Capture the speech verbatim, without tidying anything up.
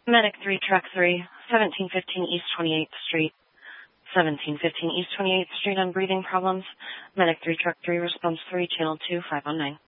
Medic three, Truck three, seventeen fifteen East twenty-eighth Street. seventeen fifteen East twenty-eighth Street on breathing problems. Medic three, Truck three, response three, channel two, five one nine.